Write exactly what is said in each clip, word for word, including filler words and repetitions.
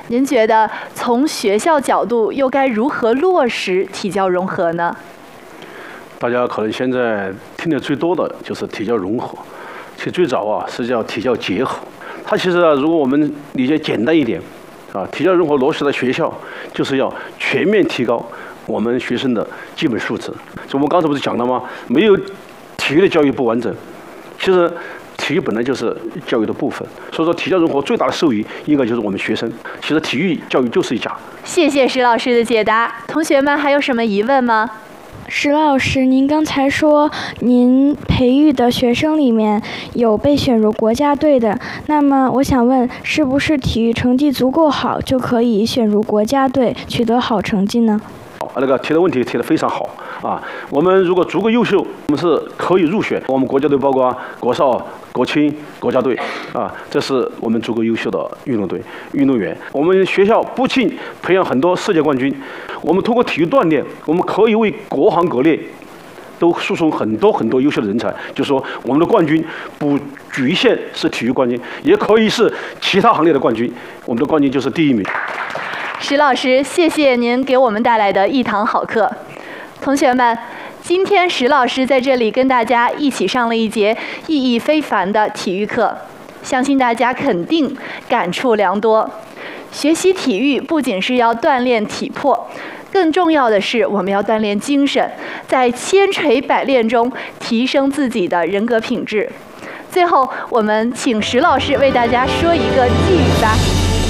您觉得从学校角度又该如何落实体教融合呢？ 大家可能现在听得最多的就是体教融合，其实最早啊是叫体教结合。它其实啊，如果我们理解简单一点，啊，体教融合落实在学校，就是要全面提高我们学生的基本素质。就我们刚才不是讲了吗？没有体育的教育不完整。其实体育本来就是教育的部分，所以说体教融合最大的受益应该就是我们学生。其实体育教育就是一家。 谢谢石老师的解答。同学们还有什么疑问吗？ 石老师，您刚才说您培育的学生里面有被选入国家队的，那么我想问，是不是体育成绩足够好就可以选入国家队，取得好成绩呢？ 那个提的问题提得非常好啊！我们如果足够优秀，我们是可以入选我们国家队，包括国少、国青、国家队啊，这是我们足够优秀的运动队运动员。我们学校不仅培养很多世界冠军，我们通过体育锻炼，我们可以为各行各业都输送很多很多优秀的人才。就是说，我们的冠军不局限是体育冠军，也可以是其他行业的冠军。我们的冠军就是第一名。 石老师，谢谢您给我们带来的一堂好课。同学们，今天石老师在这里跟大家一起上了一节意义非凡的体育课，相信大家肯定感触良多。学习体育不仅是要锻炼体魄，更重要的是我们要锻炼精神，在千锤百炼中提升自己的人格品质。最后，我们请石老师为大家说一个寄语吧。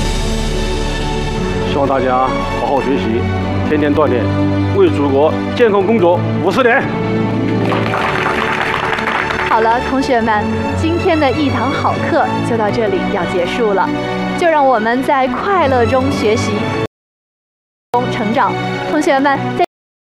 希望大家好好学习，天天锻炼，为祖国健康工作五十年。 好了，同学们，今天的一堂好课就到这里要结束了。就让我们在快乐中学习，中成长。同学们，在